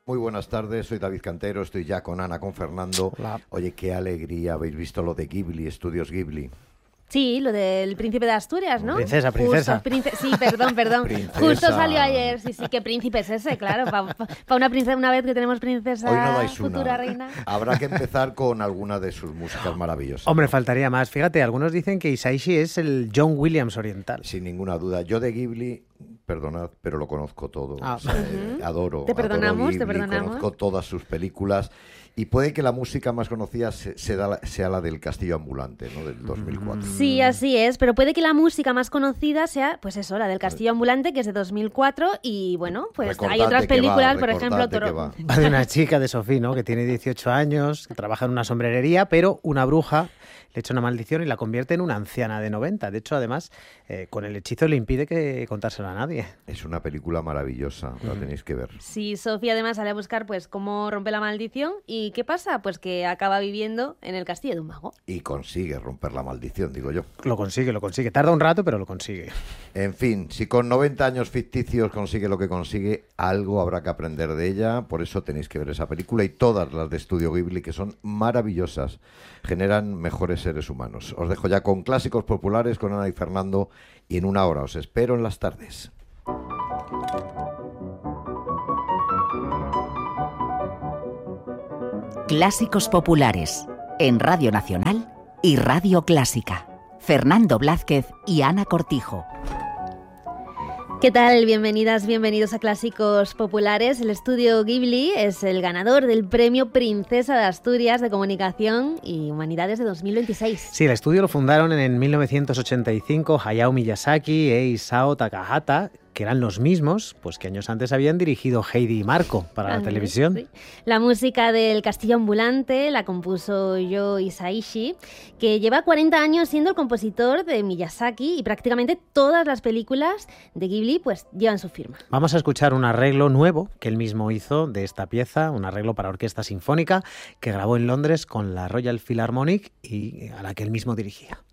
Muy buenas tardes, soy David Cantero, estoy ya con Ana, con Fernando. Hola. Oye, qué alegría, habéis visto lo de Ghibli, Estudios Ghibli. Sí, lo del Príncipe de Asturias, ¿no? Princesa. Sí, perdón. Princesa. Justo salió ayer. Sí, qué príncipe es ese, claro. Para una princesa, una vez que tenemos princesa, Hoy no dais futura una. reina. Habrá que empezar con alguna de sus músicas maravillosas. Hombre, faltaría más. Fíjate, algunos dicen que Hisaishi es el John Williams oriental. Sin ninguna duda. Yo de Ghibli, perdonad, pero lo conozco todo. Ah. O sea, adoro. Te perdonamos, adoro Ghibli, conozco todas sus películas. Y puede que la música más conocida sea la del Castillo Ambulante, ¿no? Del 2004. Sí, así es, pero puede que la música más conocida sea, pues eso, la del Castillo Ambulante, que es de 2004, y bueno, pues Recordad hay otras de qué va, películas, por ejemplo, recordad de qué va. Va de una chica de Sofía, ¿no? Que tiene 18 años, que trabaja en una sombrerería, pero una bruja le echa una maldición y la convierte en una anciana de 90. De hecho, además, con el hechizo le impide que contárselo a nadie. Es una película maravillosa, la tenéis que ver. Sí, Sofía además sale a buscar pues cómo rompe la maldición y ¿qué pasa? Pues que acaba viviendo en el castillo de un mago. Y consigue romper la maldición, digo yo. Lo consigue. Tarda un rato, pero lo consigue. En fin, si con 90 años ficticios consigue lo que consigue, algo habrá que aprender de ella. Por eso tenéis que ver esa película y todas las de Estudio Ghibli, que son maravillosas. Generan mejores seres humanos. Os dejo ya con clásicos populares con Ana y Fernando y en una hora os espero en las tardes. Clásicos populares en Radio Nacional y Radio Clásica. Fernando Blázquez y Ana Cortijo. ¿Qué tal? Bienvenidas, bienvenidos a Clásicos Populares. El estudio Ghibli es el ganador del premio Princesa de Asturias de Comunicación y Humanidades de 2026. Sí, el estudio lo fundaron en 1985 Hayao Miyazaki e Isao Takahata, que eran los mismos pues que años antes habían dirigido Heidi y Marco para la televisión. Sí. La música del Castillo Ambulante la compuso Yo Hisaishi, que lleva 40 años siendo el compositor de Miyazaki y prácticamente todas las películas de Ghibli pues llevan su firma. Vamos a escuchar un arreglo nuevo que él mismo hizo de esta pieza, un arreglo para orquesta sinfónica que grabó en Londres con la Royal Philharmonic y a la que él mismo dirigía.